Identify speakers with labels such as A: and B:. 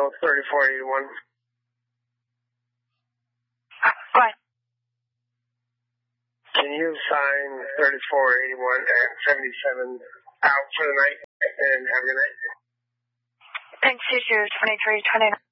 A: also 3481.
B: Go ahead.
A: Can you sign 3481 and 77 out for the night and have a good night?
B: Pink Suzu 2329.